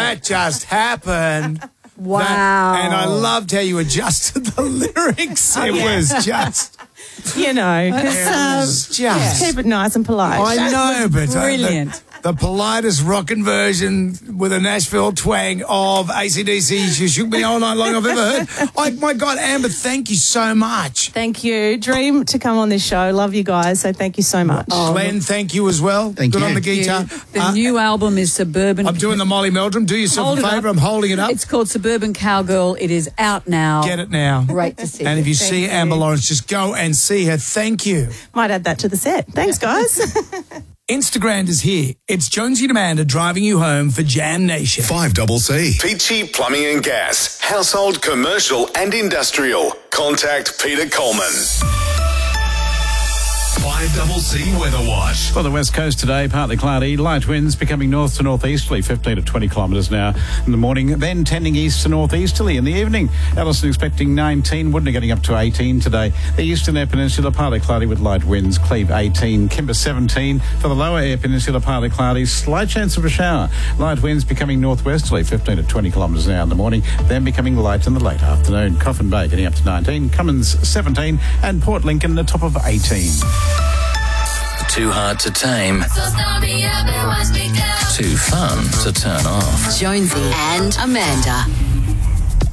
that just happened. Wow. And I loved how you adjusted the lyrics. It was just... You know, just keep it nice and polite. I know, but brilliant. The politest rockin' version with a Nashville twang of AC/DC, You Shook Me All Night Long I've ever heard. My God, Amber, thank you so much. Thank you. Dream to come on this show. Love you guys, so thank you so much. Glenn, thank you as well. Thank Good you. on the guitar. The new album is Suburban. I'm doing the Molly Meldrum. Do yourself Hold a it up. favour. I'm holding it up. It's called Suburban Cowgirl. It is out now. Get it now. Great to see And you. if you see you. Amber Lawrence, just go and see her. Thank you. Might add that to the set. Thanks, guys. Instagram is here. It's Jonesy and Amanda driving you home for Jam Nation. 5CC. Peachy Plumbing and Gas. Household, commercial and industrial. Contact Peter Coleman. 5CC Weather Watch. For the west coast today, partly cloudy, light winds becoming north to northeasterly, 15 to 20 kilometres now in the morning, then tending east to northeasterly in the evening. Ellison expecting 19, Woodney getting up to 18 today. The eastern air peninsula, partly cloudy with light winds, Cleve 18, Kimber 17. For the lower air peninsula, partly cloudy, slight chance of a shower. Light winds becoming northwesterly, 15 to 20 kilometres now in the morning, then becoming light in the late afternoon. Coffin Bay getting up to 19, Cummins 17, and Port Lincoln the top of 18. Too hard to tame. Too fun to turn off. Jonesy and Amanda.